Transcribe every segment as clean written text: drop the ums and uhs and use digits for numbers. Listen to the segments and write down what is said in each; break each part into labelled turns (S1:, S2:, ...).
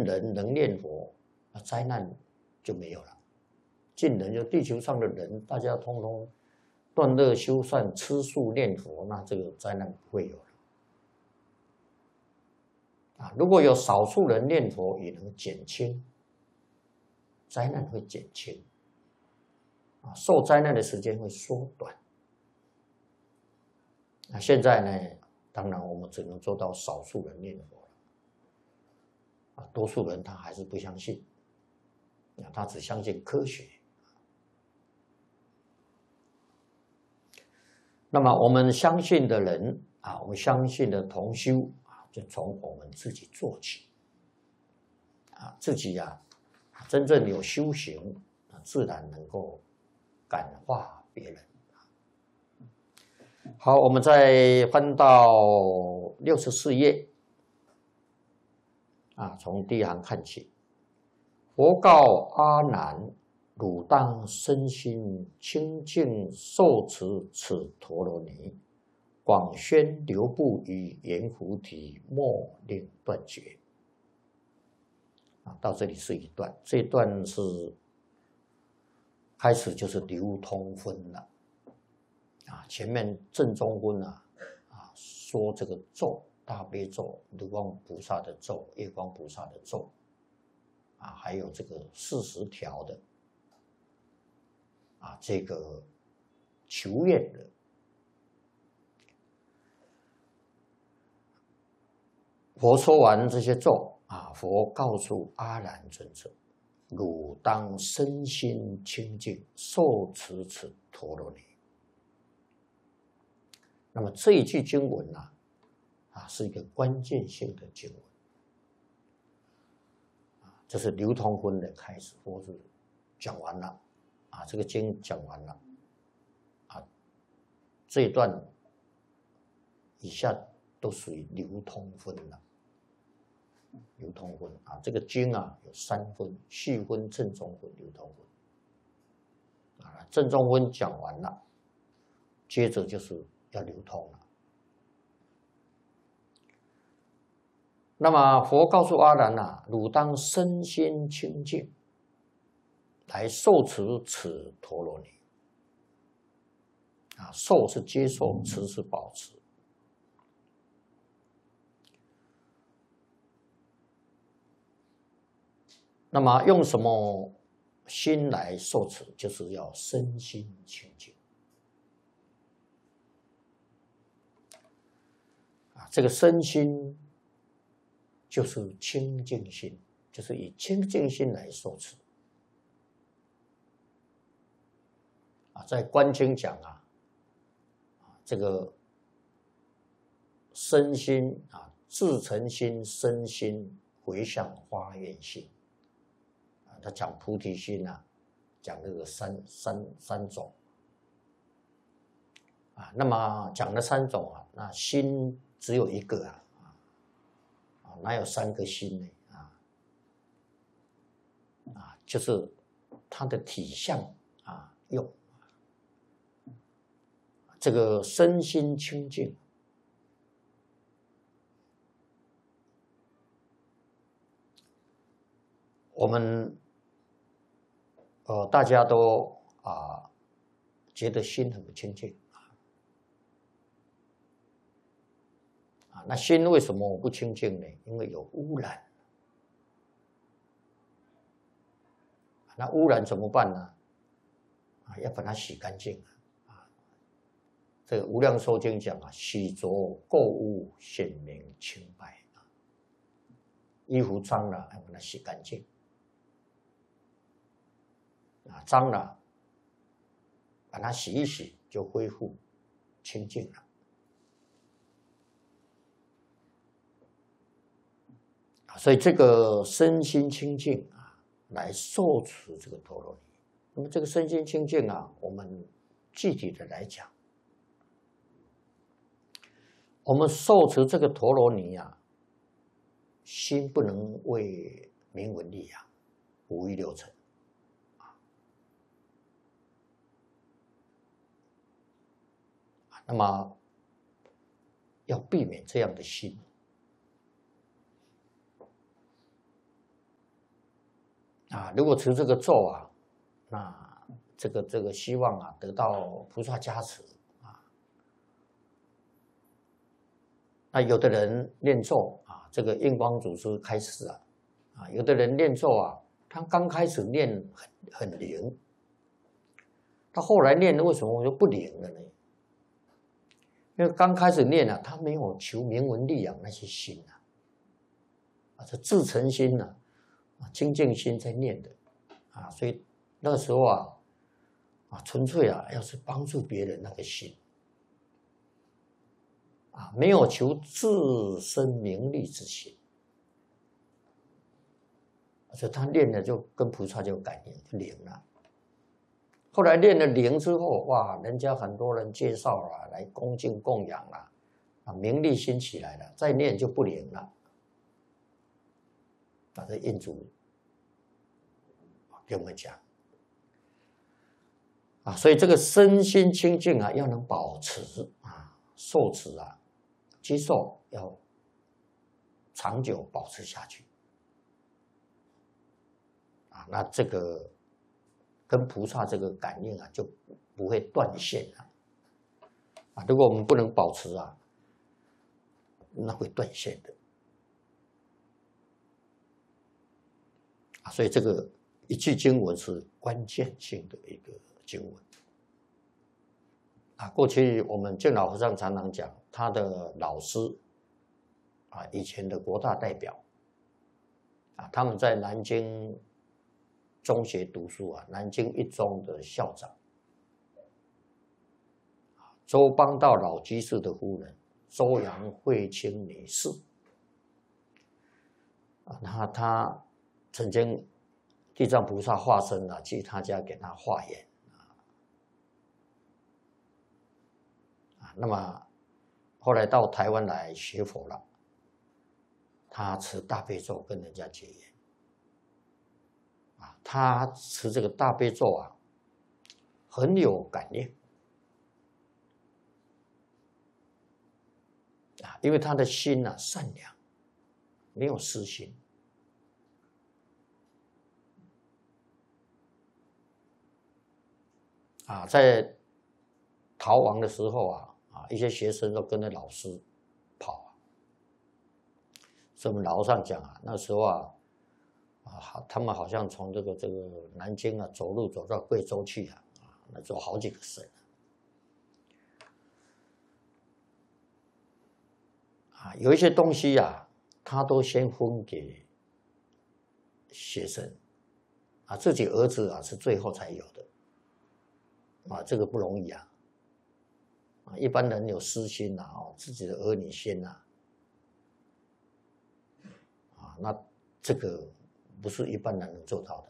S1: 人能念佛，那灾难就没有了。尽人就地球上的人，大家通通断恶修善、吃素念佛，那这个灾难不会有了。如果有少数人念佛，也能减轻灾难，会减轻受灾难的时间会缩短。现在呢，当然我们只能做到少数人念佛了多数人他还是不相信他只相信科学。那么我们相信的人我们相信的同修就从我们自己做起自己真正有修行自然能够感化别人。好，我们再翻到64页从第一行看起。佛告阿难：汝当身心清净，受持此陀罗尼，广宣流布于阎浮提，莫令断绝。到这里是一段，这一段是开始就是流通分了前面正中分说这个咒，大悲咒、流光菩萨的咒、月光菩萨的咒还有这个40条的这个求愿的。佛说完这些咒佛告诉阿难尊者：汝当身心清净，受持此陀罗尼。那么这一句经文是一个关键性的经文这是流通分的开始，佛是讲完了这个经讲完了这一段以下都属于流通分了。流通分这个经有3分：细分、正中分、流通分正中分讲完了，接着就是要流通了。那么佛告诉阿难汝当身心清净，来受持此陀罗尼受是接受，持是保持。那么用什么心来受持？就是要身心清净这个身心就是清净心，就是以清净心来受持在观经讲这个身心自诚心、身心回向发愿心他讲菩提心讲这个三种那么讲了3种那心只有一个哪有3个心呢就是它的体相用这个身心清净。我们大家都觉得心很不清净那心为什么不清净呢？因为有污染。那污染怎么办呢？要把它洗干净这个《无量寿经》讲洗濯垢污，显明清白衣服脏了要把它洗干净脏了把它洗一洗就恢复清净了所以这个身心清净来受持这个陀罗尼。那么这个身心清净我们具体的来讲，我们受持这个陀罗尼心不能为名闻利养、五欲六尘那么要避免这样的心如果持这个咒啊，那这个希望啊得到菩萨加持啊。那有的人念咒啊，这个印光祖师开示啊，有的人念咒啊，他刚开始念很灵，他后来念为什么就不灵了呢？因为刚开始念啊，他没有求名闻利养那些心这至诚心清净心在念的所以那个时候纯粹要是帮助别人那个心没有求自身名利之心，所以他练了就跟菩萨就感应就灵了。后来练了灵之后，哇，人家很多人介绍了，来恭敬供养了名利心起来了，再念就不灵了。这印祖给我们讲所以这个身心清净要能保持受持接受要长久保持下去那这个跟菩萨这个感应就不会断线如果我们不能保持那会断线的所以这个一句经文是关键性的一个经文过去我们净老和尚常常讲，他的老师以前的国大代表他们在南京中学读书南京一中的校长周邦道老居士的夫人周杨慧清女士他曾经地藏菩萨化身去他家给他化缘那么后来到台湾来学佛了，他持大悲咒跟人家结缘他持这个大悲咒很有感应因为他的心善良，没有私心在逃亡的时候一些学生都跟着老师跑所以我们老和尚讲那时候他们好像从这个南京走路走到贵州去那走好几个省有一些东西他都先分给学生自己儿子是最后才有的这个不容易一般人有私心自己的儿女先那这个不是一般人能做到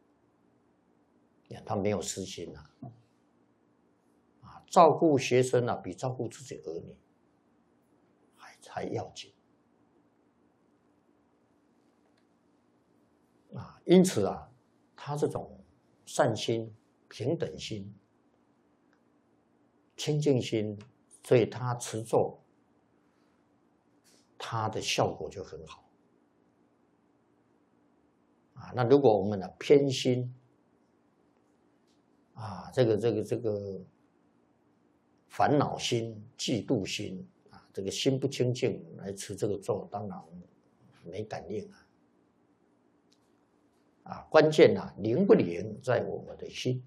S1: 的他没有私心照顾学生比照顾自己儿女还要紧因此他这种善心、平等心、清净心，所以他持咒它的效果就很好那如果我们偏心这个烦恼心、嫉妒心这个心不清净来持这个咒，当然没感应关键灵不灵在我们的心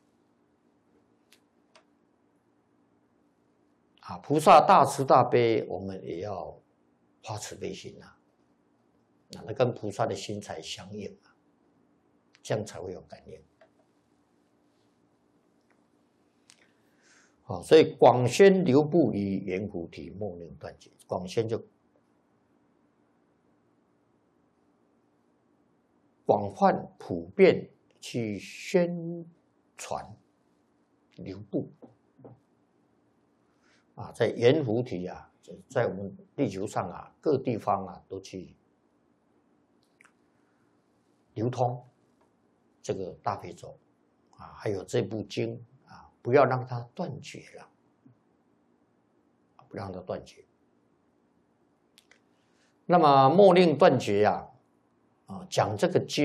S1: 菩萨大慈大悲，我们也要发慈悲心那跟菩萨的心才相应这样才会有感应所以广宣流布于圆菩提，莫令断绝。广宣就广泛普遍去宣传流布在圆菩提在我们地球上各地方都去流通这个大悲咒还有这部经不要让它断绝了，不让它断绝。那么莫令断绝讲这个经